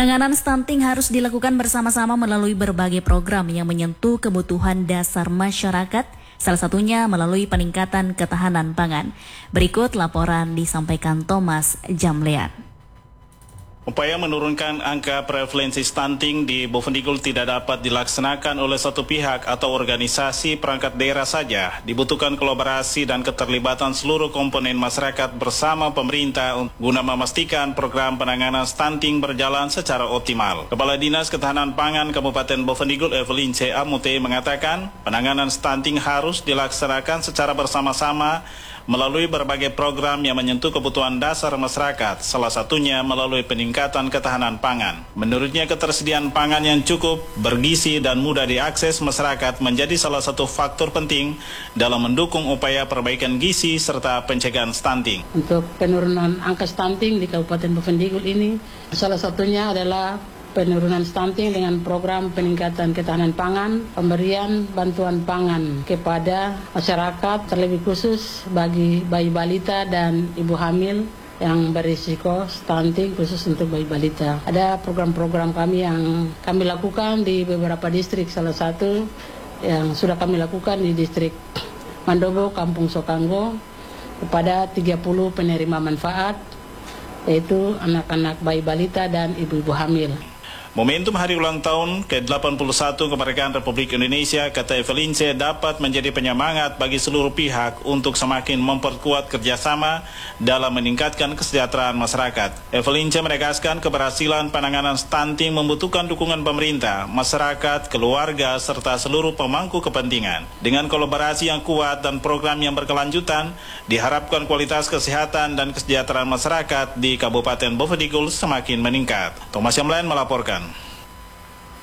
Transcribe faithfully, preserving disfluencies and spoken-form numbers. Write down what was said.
Penanganan stunting harus dilakukan bersama-sama melalui berbagai program yang menyentuh kebutuhan dasar masyarakat, salah satunya melalui peningkatan ketahanan pangan. Berikut laporan disampaikan Thomas Jamlean. Upaya menurunkan angka prevalensi stunting di Bovendigul tidak dapat dilaksanakan oleh satu pihak atau organisasi perangkat daerah saja. Dibutuhkan kolaborasi dan keterlibatan seluruh komponen masyarakat bersama pemerintah guna memastikan program penanganan stunting berjalan secara optimal. Kepala Dinas Ketahanan Pangan Kabupaten Bovendigul Evelyn C. Amute mengatakan penanganan stunting harus dilaksanakan secara bersama-sama melalui berbagai program yang menyentuh kebutuhan dasar masyarakat, salah satunya melalui peningkatan ketahanan pangan. Menurutnya, ketersediaan pangan yang cukup, bergizi, dan mudah diakses masyarakat menjadi salah satu faktor penting dalam mendukung upaya perbaikan gizi serta pencegahan stunting. Untuk penurunan angka stunting di Kabupaten Bovendigul ini, salah satunya adalah penurunan stunting dengan program peningkatan ketahanan pangan, pemberian bantuan pangan kepada masyarakat, terlebih khusus bagi bayi balita dan ibu hamil yang berisiko stunting khusus untuk bayi balita. Ada program-program kami yang kami lakukan di beberapa distrik, salah satu yang sudah kami lakukan di distrik Mandobo, Kampung Sokanggo, kepada tiga puluh penerima manfaat, yaitu anak-anak bayi balita dan ibu-ibu hamil. Momentum hari ulang tahun ke delapan puluh satu kemerdekaan Republik Indonesia, kata Evelyn C, dapat menjadi penyemangat bagi seluruh pihak untuk semakin memperkuat kerjasama dalam meningkatkan kesejahteraan masyarakat. Evelyn C menegaskan keberhasilan penanganan stunting membutuhkan dukungan pemerintah, masyarakat, keluarga, serta seluruh pemangku kepentingan. Dengan kolaborasi yang kuat dan program yang berkelanjutan, diharapkan kualitas kesehatan dan kesejahteraan masyarakat di Kabupaten Bovendigul semakin meningkat. Thomas Jamlean melaporkan.